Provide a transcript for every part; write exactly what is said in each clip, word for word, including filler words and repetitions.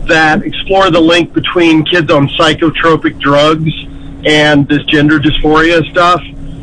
that explore the link between kids on psychotropic drugs and this gender dysphoria stuff.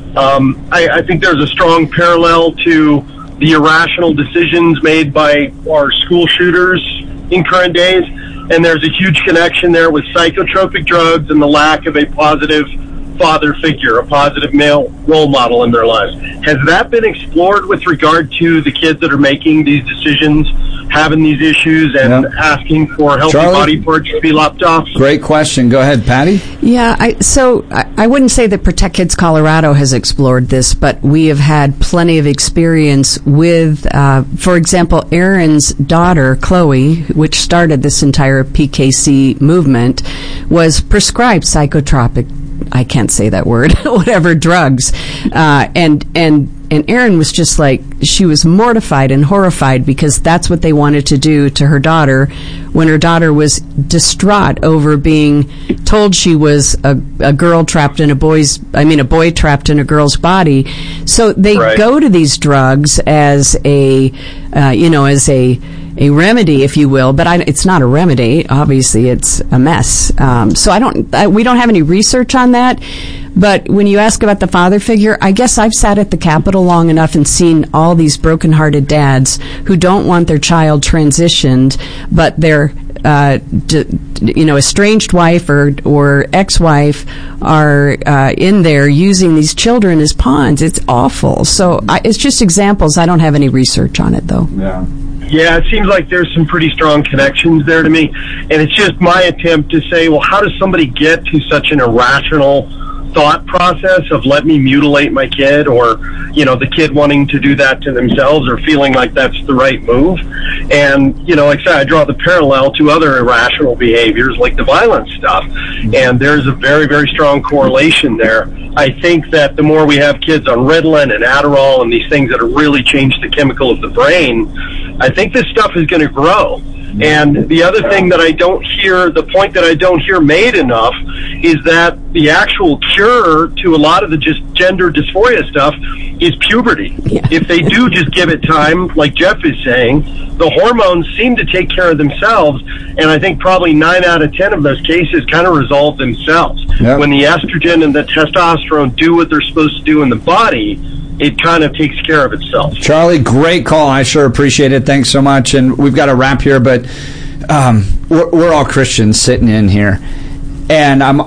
Um, I, I think there's a strong parallel to the irrational decisions made by our school shooters in current days, and there's a huge connection there with psychotropic drugs and the lack of a positive father figure, a positive male role model in their lives. Has that been explored with regard to the kids that are making these decisions, having these issues, and yep. asking for healthy Charlie? body parts to be lopped off? Great question. Go ahead, Patty. Yeah, I, so I, I wouldn't say that Protect Kids Colorado has explored this, but we have had plenty of experience with, uh, for example, Aaron's daughter, Chloe, which started this entire P K C movement, was prescribed psychotropic I can't say that word, whatever drugs. Uh, and, and, and Erin was just like, she was mortified and horrified because that's what they wanted to do to her daughter when her daughter was distraught over being told she was a, a girl trapped in a boy's, I mean, a boy trapped in a girl's body. So they right. go to these drugs as a, uh, you know, as a, a remedy, if you will, but I, it's not a remedy. Obviously, it's a mess. Um, so I don't, I, we don't have any research on that. But when you ask about the father figure, I guess I've sat at the Capitol long enough and seen all these broken-hearted dads who don't want their child transitioned, but their, uh, d- you know, estranged wife or or ex-wife are uh, in there using these children as pawns. It's awful. So I, it's just examples. I don't have any research on it, though. Yeah. Yeah, it seems like there's some pretty strong connections there to me. And it's just my attempt to say, well, how does somebody get to such an irrational thought process of let me mutilate my kid, or, you know, the kid wanting to do that to themselves or feeling like that's the right move. And, you know, like I said, I draw the parallel to other irrational behaviors like the violence stuff. And there's a very, very strong correlation there. I think that the more we have kids on Ritalin and Adderall and these things that have really changed the chemical of the brain, I think this stuff is going to grow. And the other thing that I don't hear, the point that I don't hear made enough, is that the actual cure to a lot of the just gender dysphoria stuff is puberty. Yeah. If they do just give it time, like Jeff is saying, the hormones seem to take care of themselves, and I think probably nine out of ten of those cases kind of resolve themselves. Yep. When the estrogen and the testosterone do what they're supposed to do in the body, it kind of takes care of itself. Charlie, great call. I sure appreciate it. Thanks so much. And we've got to wrap here, but um, we're, we're all Christians sitting in here. And I'm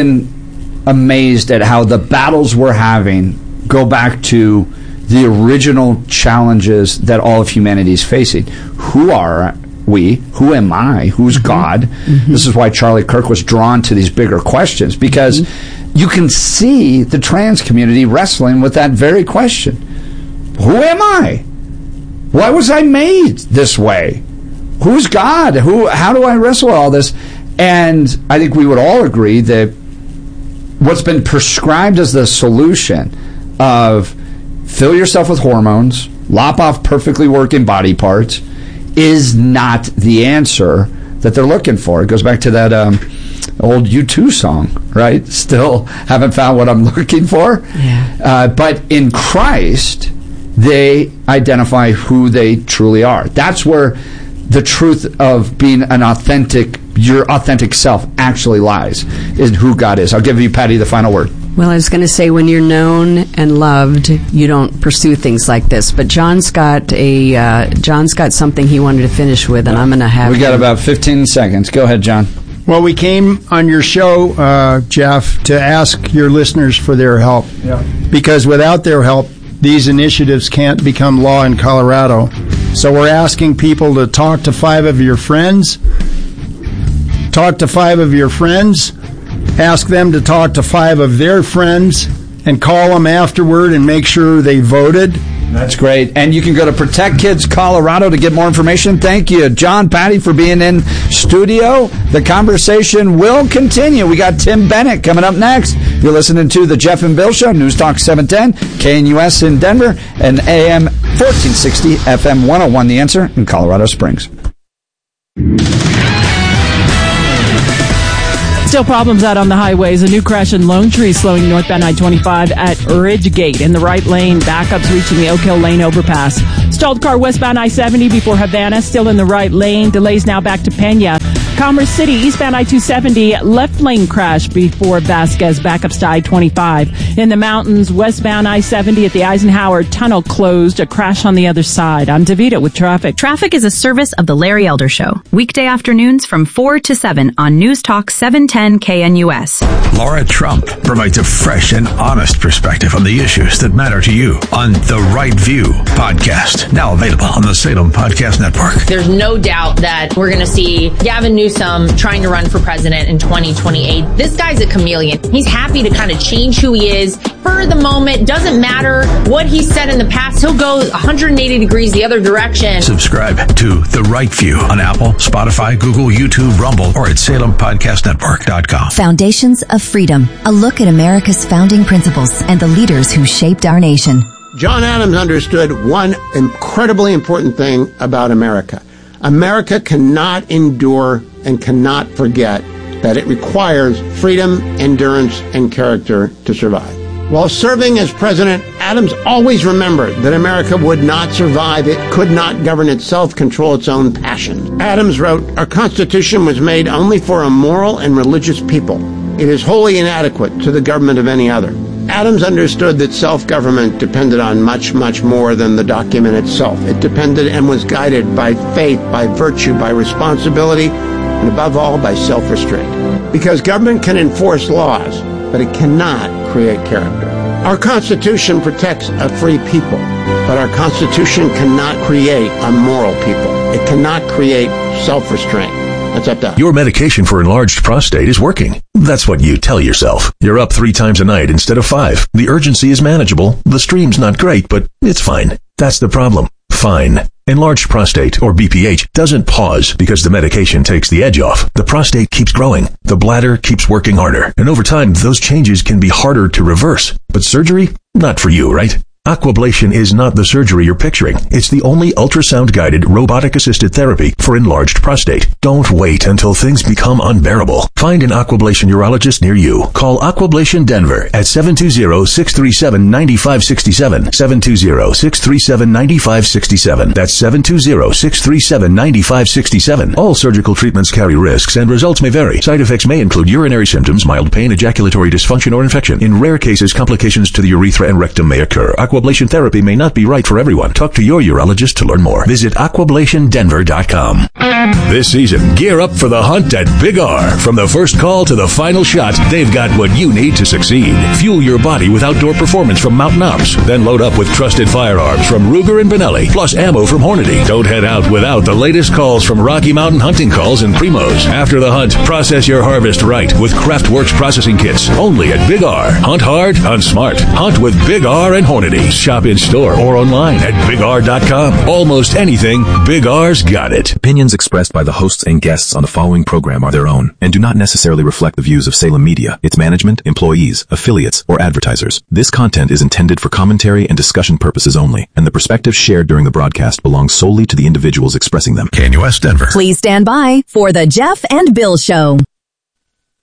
often amazed at how the battles we're having go back to the original challenges that all of humanity is facing. Who are we? Who am I? Who's mm-hmm. God? Mm-hmm. This is why Charlie Kirk was drawn to these bigger questions, because mm-hmm. you can see the trans community wrestling with that very question. Who am I? Why was I made this way? Who's God? Who? How do I wrestle with all this? And I think we would all agree that what's been prescribed as the solution of fill yourself with hormones, lop off perfectly working body parts, is not the answer that they're looking for. It goes back to that um, old U two song, right? Still haven't found what I'm looking for. Yeah. Uh, but in Christ, they identify who they truly are. That's where the truth of being an authentic, your authentic self actually lies, is who God is. I'll give you, Patty, the final word. Well, I was going to say, when you're known and loved, you don't pursue things like this. But John's got a uh, John's got something he wanted to finish with, and I'm going to have. We got him. about fifteen seconds. Go ahead, John. Well, we came on your show, uh, Jeff, to ask your listeners for their help. Yeah. Because without their help, these initiatives can't become law in Colorado. So we're asking people to talk to five of your friends. Talk to five of your friends. Ask them to talk to five of their friends and call them afterward and make sure they voted. That's great. And you can go to Protect Kids Colorado to get more information. Thank you, John, Patty, for being in studio. The conversation will continue. We got Tim Bennett coming up next. You're listening to The Jeff and Bill Show, News Talk seven ten, K N U S in Denver, and A M fourteen sixty, F M one oh one, The Answer in Colorado Springs. Still problems out on the highways. A new crash in Lone Tree slowing northbound I twenty-five at Ridgegate in the right lane. Backups reaching the Oak Hill Lane overpass. Stalled car westbound I seventy before Havana, still in the right lane. Delays now back to Pena. Commerce City, eastbound I two seventy, left lane crash before Vasquez. Backups to I twenty-five. In the mountains, westbound I seventy at the Eisenhower Tunnel closed. A crash on the other side. I'm Davita with traffic. Traffic is a service of the Larry Elder Show. Weekday afternoons from four to seven on News Talk seven ten K N U S. Laura Trump provides a fresh and honest perspective on the issues that matter to you on The Right View podcast. Now available on the Salem Podcast Network. There's no doubt that we're going to see Gavin Newsom trying to run for president in twenty twenty-eight. This guy's a chameleon. He's happy to kind of change who he is for the moment. Doesn't matter what he said in the past. He'll go one hundred eighty degrees the other direction. Subscribe to The Right View on Apple, Spotify, Google, YouTube, Rumble, or at salem podcast network dot com. Foundations of Freedom, a look at America's founding principles and the leaders who shaped our nation. John Adams understood one incredibly important thing about America. America cannot endure and cannot forget that it requires freedom, endurance, and character to survive. While serving as president, Adams always remembered that America would not survive. It could not govern itself, control its own passions. Adams wrote, "Our Constitution was made only for a moral and religious people. It is wholly inadequate to the government of any other." Adams understood that self-government depended on much, much more than the document itself. It depended and was guided by faith, by virtue, by responsibility, and above all, by self-restraint. Because government can enforce laws, but it cannot create character. Our Constitution protects a free people, but our Constitution cannot create a moral people. It cannot create self-restraint. That's up to us. Your medication for enlarged prostate is working. That's what you tell yourself. You're up three times a night instead of five. The urgency is manageable. The stream's not great, but it's fine. That's the problem. Fine. Enlarged prostate, or B P H, doesn't pause because the medication takes the edge off. The prostate keeps growing. The bladder keeps working harder. And over time, those changes can be harder to reverse. But surgery? Not for you, right? Aquablation is not the surgery you're picturing. It's the only ultrasound-guided, robotic-assisted therapy for enlarged prostate. Don't wait until things become unbearable. Find an Aquablation urologist near you. Call Aquablation Denver at seven two zero, six three seven, nine five six seven, seven two zero, six three seven, nine five six seven. That's seven two zero, six three seven, nine five six seven. All surgical treatments carry risks and results may vary. Side effects may include urinary symptoms, mild pain, ejaculatory dysfunction, or infection. In rare cases, complications to the urethra and rectum may occur. Aquablation therapy may not be right for everyone. Talk to your urologist to learn more. Visit aquablation denver dot com. This season, gear up for the hunt at Big R. From the first call to the final shot, they've got what you need to succeed. Fuel your body with outdoor performance from Mountain Ops. Then load up with trusted firearms from Ruger and Benelli, plus ammo from Hornady. Don't head out without the latest calls from Rocky Mountain Hunting Calls and Primos. After the hunt, process your harvest right with Craftworks processing kits. Only at Big R. Hunt hard, hunt smart. Hunt with Big R and Hornady. Shop in store or online at big r dot com. Almost anything, Big R's got it. Opinions expressed by the hosts and guests on the following program are their own and do not necessarily reflect the views of Salem Media, its management, employees, affiliates, or advertisers. This content is intended for commentary and discussion purposes only, and the perspectives shared during the broadcast belong solely to the individuals expressing them. K N U S Denver. Please stand by for the Jeff and Bill Show.